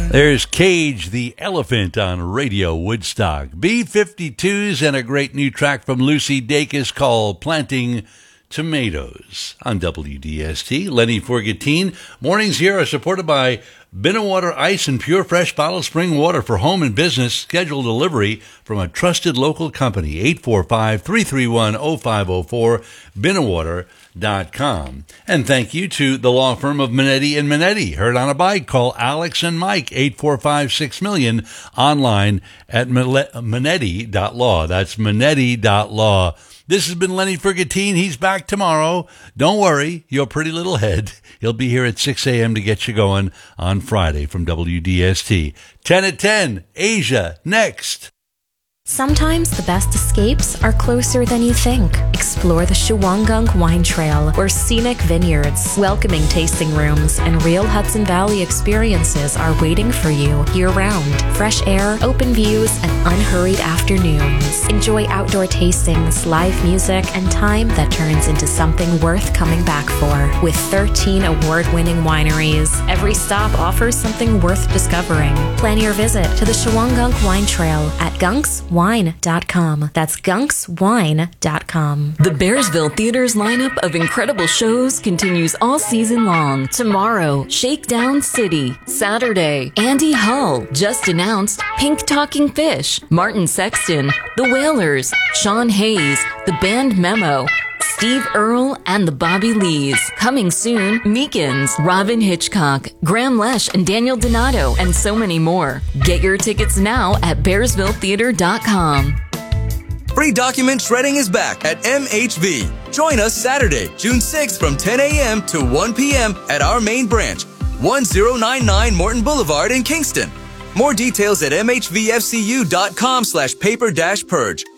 There's Cage the Elephant on Radio Woodstock. B-52s and a great new track from Lucy Dacus called Planting Tomatoes on WDST. Lenny Forgatine. Mornings here are supported by Binnawater Ice and pure fresh bottled spring water for home and business. Scheduled delivery from a trusted local company. 845-331-0504, Binnawater.com. And thank you to the law firm of Minetti and Minetti. Heard on a bike. Call Alex and Mike, 845-6000000, online at Minetti.law. That's Minetti.law. This has been Lenny Forgatine. He's back tomorrow. Don't worry, your pretty little head. He'll be here at 6 a.m. to get you going on Friday from WDST. 10 at 10, Asia, next. Sometimes the best escapes are closer than you think. Explore the Shawangunk Wine Trail, where scenic vineyards, welcoming tasting rooms, and real Hudson Valley experiences are waiting for you year-round. Fresh air, open views, and unhurried afternoons. Enjoy outdoor tastings, live music, and time that turns into something worth coming back for. With 13 award-winning wineries, every stop offers something worth discovering. Plan your visit to the Shawangunk Wine Trail at gunkswine.com. That's gunkswine.com. The Bearsville Theater's lineup of incredible shows continues all season long. Tomorrow, Shakedown City. Saturday, Andy Hull. Just announced, Pink Talking Fish. Martin Sexton. The Wailers. Sean Hayes. The Band Memo. Steve Earle and the Bobby Lees. Coming soon, Meekins, Robin Hitchcock, Graham Lesh and Daniel Donato, and so many more. Get your tickets now at bearsvilletheater.com. Free document shredding is back at MHV. Join us Saturday, June 6th from 10 a.m. to 1 p.m. at our main branch, 1099 Morton Boulevard in Kingston. More details at mhvfcu.com/paper-purge.